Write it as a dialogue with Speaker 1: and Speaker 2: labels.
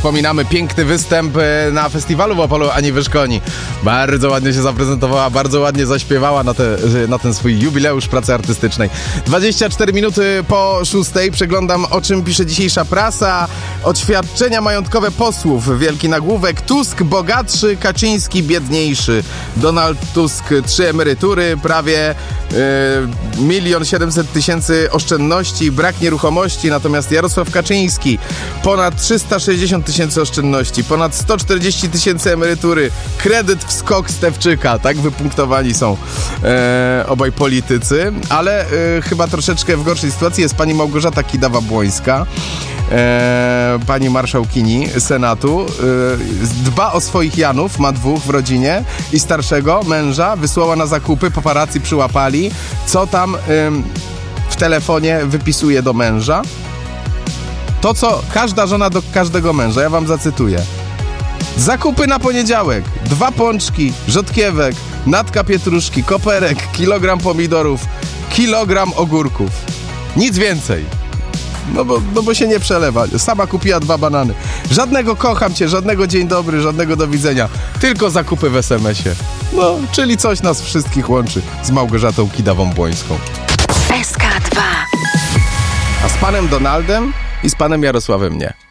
Speaker 1: Wspominamy piękny występ na festiwalu w Opolu Ani Wyszkoni. Bardzo ładnie się zaprezentowała, bardzo ładnie zaśpiewała na ten swój jubileusz pracy artystycznej. 24 minuty po 6 przeglądam, o czym pisze dzisiejsza prasa. Oświadczenia majątkowe posłów. Wielki nagłówek. Tusk bogatszy, Kaczyński biedniejszy. Donald Tusk 3 emerytury, prawie 1 700 000 oszczędności, brak nieruchomości, natomiast Jarosław Kaczyński ponad 360 000 oszczędności, ponad 140 000 emerytury, kredyt w skok Stefczyka, tak wypunktowani są obaj politycy, ale chyba troszeczkę w gorszej sytuacji jest pani Małgorzata Kidawa-Błońska, pani marszałkini Senatu, dba o swoich Janów, ma 2 w rodzinie i starszego męża wysłała na zakupy, paparazzi przyłapali, co tam w telefonie wypisuje do męża. To, co każda żona do każdego męża, ja wam zacytuję. Zakupy na poniedziałek, 2 pączki, rzodkiewek, natka pietruszki, koperek, kilogram pomidorów, kilogram ogórków. Nic więcej. No bo się nie przelewa. Sama kupiła 2 banany. Żadnego kocham cię, żadnego dzień dobry, żadnego do widzenia. Tylko zakupy w SMS-ie. No, czyli coś nas wszystkich łączy z Małgorzatą Kidawą-Błońską.
Speaker 2: SK2.
Speaker 1: A z panem Donaldem i z panem Jarosławem nie.